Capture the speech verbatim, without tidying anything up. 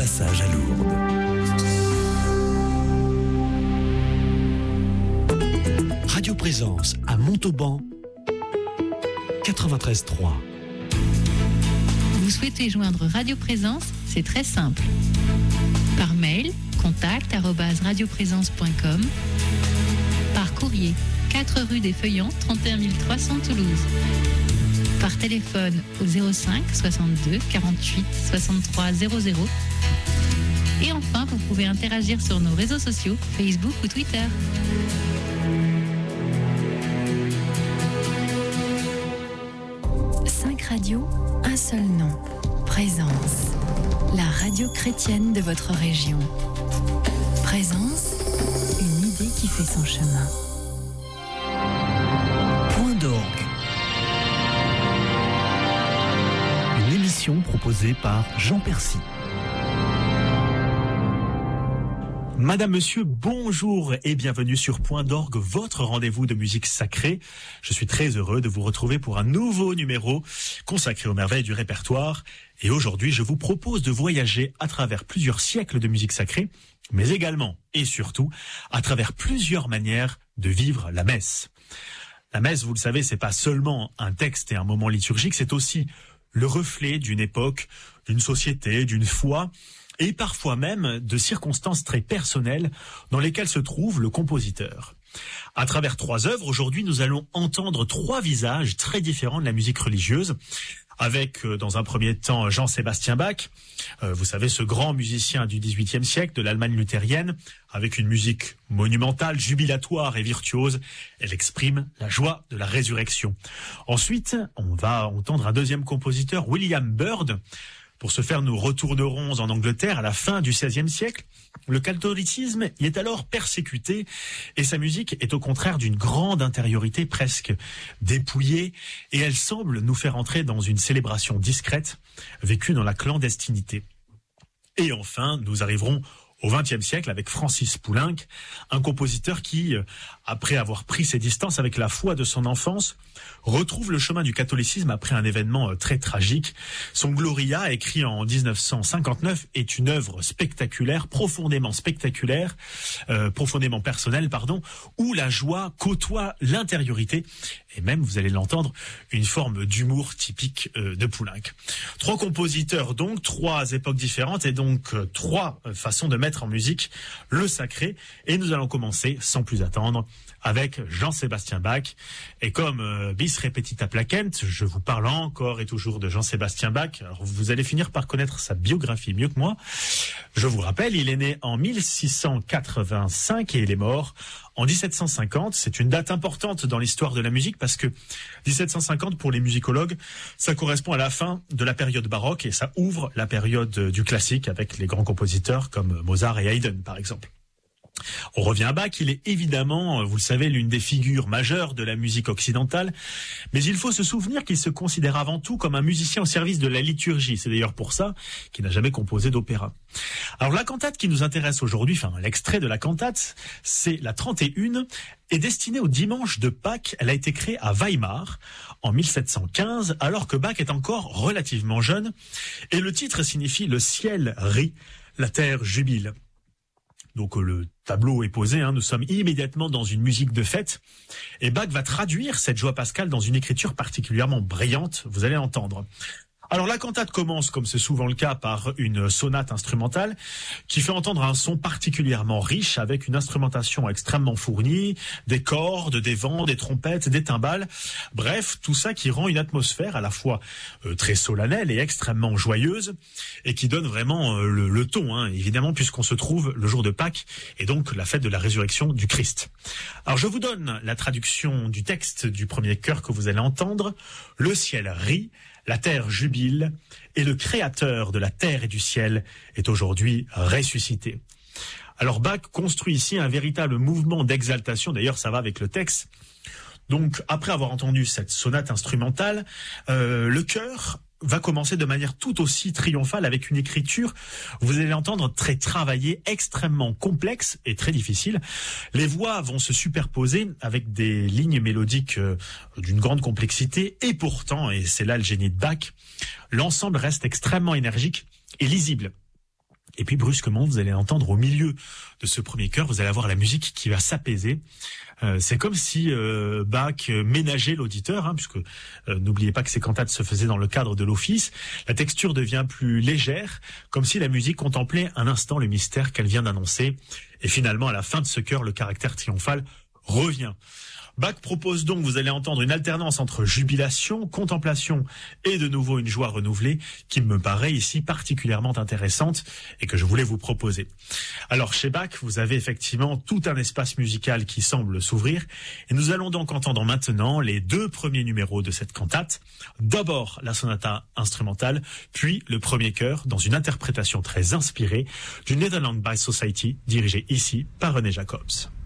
passage à Lourdes. Radio Présence à Montauban, quatre-vingt-treize trois. Vous souhaitez joindre Radio Présence? C'est très simple. Par mail, contact arobase radioprésence point com. Par courrier, quatre rue des Feuillants, trente et un mille trois cents Toulouse. Par téléphone au zéro cinq soixante-deux quarante-huit soixante-trois zéro zéro. Et enfin, vous pouvez interagir sur nos réseaux sociaux, Facebook ou Twitter. Cinq radios, un seul nom. Présence. La radio chrétienne de votre région. Présence, une idée qui fait son chemin. Point d'orgue. Une émission proposée par Jean Percy. Madame, Monsieur, bonjour et bienvenue sur Point d'orgue, votre rendez-vous de musique sacrée. Je suis très heureux de vous retrouver pour un nouveau numéro consacré aux merveilles du répertoire. Et aujourd'hui, je vous propose de voyager à travers plusieurs siècles de musique sacrée, mais également et surtout à travers plusieurs manières de vivre la messe. La messe, vous le savez, c'est pas seulement un texte et un moment liturgique, c'est aussi le reflet d'une époque, d'une société, d'une foi, et parfois même de circonstances très personnelles dans lesquelles se trouve le compositeur. À travers trois œuvres, aujourd'hui, nous allons entendre trois visages très différents de la musique religieuse, avec, euh, dans un premier temps, Jean-Sébastien Bach, euh, vous savez, ce grand musicien du dix-huitième siècle, de l'Allemagne luthérienne, avec une musique monumentale, jubilatoire et virtuose. Elle exprime la joie de la résurrection. Ensuite, on va entendre un deuxième compositeur, William Byrd. Pour ce faire, nous retournerons en Angleterre à la fin du seizième siècle. Le catholicisme y est alors persécuté et sa musique est au contraire d'une grande intériorité presque dépouillée et elle semble nous faire entrer dans une célébration discrète vécue dans la clandestinité. Et enfin, nous arriverons au vingtième siècle avec Francis Poulenc, un compositeur qui, après avoir pris ses distances avec la foi de son enfance, retrouve le chemin du catholicisme après un événement très tragique. Son Gloria, écrit en dix-neuf cent cinquante-neuf, est une œuvre spectaculaire, profondément spectaculaire, euh, profondément personnelle, pardon, où la joie côtoie l'intériorité et même, vous allez l'entendre, une forme d'humour typique euh, de Poulenc. Trois compositeurs donc, trois époques différentes et donc euh, trois euh, façons de mettre en musique le sacré. Et nous allons commencer, sans plus attendre, avec Jean-Sébastien Bach. Et comme euh, bis repetita placent, je vous parle encore et toujours de Jean-Sébastien Bach. Alors vous allez finir par connaître sa biographie mieux que moi. Je vous rappelle, il est né en mille six cent quatre-vingt-cinq et il est mort en dix-sept cent cinquante. C'est une date importante dans l'histoire de la musique parce que dix-sept cent cinquante, pour les musicologues, ça correspond à la fin de la période baroque et ça ouvre la période du classique avec les grands compositeurs comme Mozart et Haydn, par exemple. On revient à Bach, il est évidemment, vous le savez, l'une des figures majeures de la musique occidentale, mais il faut se souvenir qu'il se considère avant tout comme un musicien au service de la liturgie. C'est d'ailleurs pour ça qu'il n'a jamais composé d'opéra. Alors la cantate qui nous intéresse aujourd'hui, enfin l'extrait de la cantate, c'est la trente et une, est destinée au dimanche de Pâques. Elle a été créée à Weimar en mille sept cent quinze, alors que Bach est encore relativement jeune, et le titre signifie « Le ciel rit, la terre jubile ». Donc le tableau est posé, hein, nous sommes immédiatement dans une musique de fête. Et Bach va traduire cette joie pascale dans une écriture particulièrement brillante, vous allez l'entendre. Alors la cantate commence, comme c'est souvent le cas, par une sonate instrumentale qui fait entendre un son particulièrement riche avec une instrumentation extrêmement fournie, des cordes, des vents, des trompettes, des timbales. Bref, tout ça qui rend une atmosphère à la fois euh, très solennelle et extrêmement joyeuse et qui donne vraiment euh, le, le ton, hein, évidemment, puisqu'on se trouve le jour de Pâques et donc la fête de la résurrection du Christ. Alors je vous donne la traduction du texte du premier chœur que vous allez entendre. Le ciel rit, la terre jubile, et le créateur de la terre et du ciel est aujourd'hui ressuscité. Alors Bach construit ici un véritable mouvement d'exaltation, d'ailleurs ça va avec le texte. Donc après avoir entendu cette sonate instrumentale, euh, le chœur va commencer de manière tout aussi triomphale avec une écriture, vous allez l'entendre, très travaillée, extrêmement complexe et très difficile. Les voix vont se superposer avec des lignes mélodiques euh, d'une grande complexité et pourtant, et c'est là le génie de Bach, l'ensemble reste extrêmement énergique et lisible. Et puis brusquement, vous allez entendre au milieu de ce premier chœur, vous allez avoir la musique qui va s'apaiser. Euh, c'est comme si euh, Bach ménageait l'auditeur, hein, puisque euh, n'oubliez pas que ces cantates se faisaient dans le cadre de l'office. La texture devient plus légère, comme si la musique contemplait un instant le mystère qu'elle vient d'annoncer. Et finalement, à la fin de ce chœur, le caractère triomphal revient. Bach propose donc, vous allez entendre une alternance entre jubilation, contemplation et de nouveau une joie renouvelée qui me paraît ici particulièrement intéressante et que je voulais vous proposer. Alors chez Bach, vous avez effectivement tout un espace musical qui semble s'ouvrir et nous allons donc entendre maintenant les deux premiers numéros de cette cantate. D'abord la sonata instrumentale, puis le premier chœur dans une interprétation très inspirée du Netherlands by Society dirigée ici par René Jacobs.